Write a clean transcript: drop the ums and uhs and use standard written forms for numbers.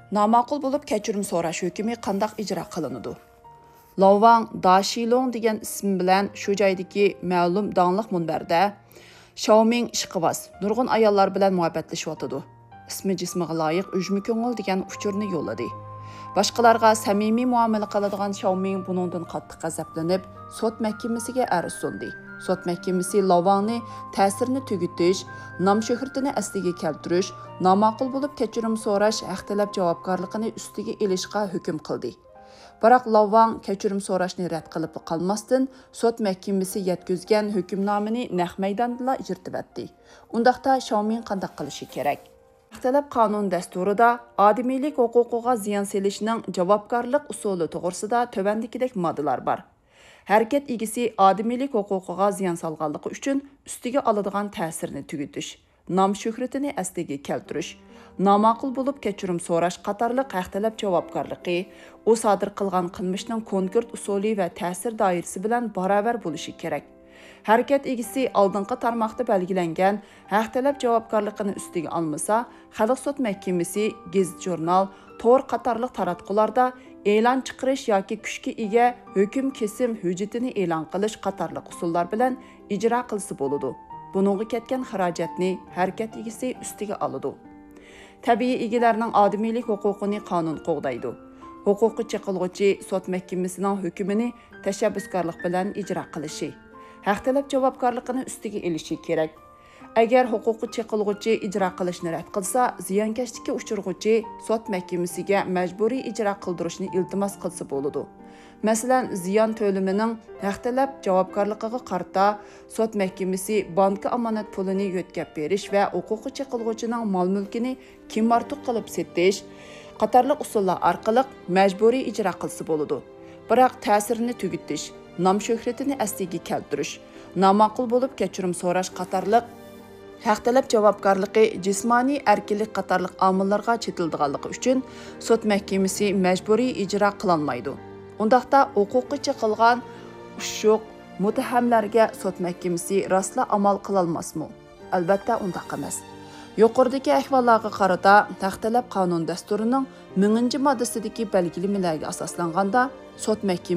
Намақұл болып кәчірім сораш hükümü qandaq icra qılınıdı? Lovang Dashilong degan ism bilan shu joydagi ma'lum dangliq munbarda Xiaoming ishqiboz nurg'un ayollar bilan muhabbatlashyotidi. Ismi jismiga loyiq ujmi ko'ngil degan uchurni yo'lladi. Boshqalarga samimiy muomala qiladigan Xiaoming buningdan qattiq g'azablanib, sud mahkamasiga arz sundi. Sud mahkamasi Lovangni ta'sirini tugutish, nom shuhratini asliga keltirish, nomaqul bo'lib kechirim so'rash haq talab javobgarligini ustiga ilishga hukm qildi. Biroq Lovang kechirim so'rashni rad qilib qolmasdan, sud mahkamasi yetkazgan hukmnomani naq maydonda ijro etdi. Undaqda Xiaoming qanday qilishi kerak? Talab qonun dasturida odamiylik huquqiga ziyon selishning javobgarlik usuli to'g'risida tövandikidek moddalar bor. Hərəkət egisi adamiylik huquqiga ziyon solganligi uchun ustiga oladigan ta'sirni tugutish, nom shuhratini asliga keltirish, nomaqul bo'lib kechirim so'rash qatorliq haq talab javobgarligi u sodir qilgan qilmishning konkret usuli va ta'sir doirasi bilan barobar bo'lishi kerak. Hərəkət egisi oldingi tarmoqda belgilangan haq talab javobgarligini ustiga olmasa, Xalq sud mahkamasi, gazet jurnal, to'r qatorliq taratqularda e'lon chiqarish yoki kuchga ega hukm kesim hujjatini e'lon qilish qatorliq usullar bilan ijro qilsa bo'ladi. Buningga ketgan xarajatni harakat egisi ustiga oladi. Tabiiy egalarning odamiylik huquqini qonun qo'g'daydi. Huquqi cheqilg'uchi sud mahkamasining hukmini tashabbuskorlik bilan ijro qilishi, haq talab javobgarligini ustiga elishi kerak. Agar huquqi cheqilg'uchi ijro qilishni rad qilsa, ziyonkashlikka uchirg'uchi sud mahkamasiga majburiy ijro qildirishni iltimos qilsa bo'ladi. Masalan, ziyon to'limining haq talab javobgarligiga qarata sud mahkamasi banka omonat pulini yo'tkab berish va huquqi cheqilg'uchining mol-mulkini kim ortiq qilib setish qatorliq usullar orqali majburiy ijro qilsa bo'ladi. Biroq ta'sirini tugutish, nom shuhratini asliga keltirish, nomaqul bo'lib kechirim so'rash qatorliq haq talab javobgarligi jismoniy erkinlik qatorliq omillarga chetildiganligi uchun sud mahkamasi majburiy ijro qilolmaydi. Undaqda huquqi cheqilgan ushuq muttahamlarga sud mahkamasi rostla amal qilolmasmi? Albatta undaq emas. Yuqoridagi ahvollarga qarata haq talab qonun dasturining 1000-moddasidagi belgilamalariga asoslanganda sud mahkamasi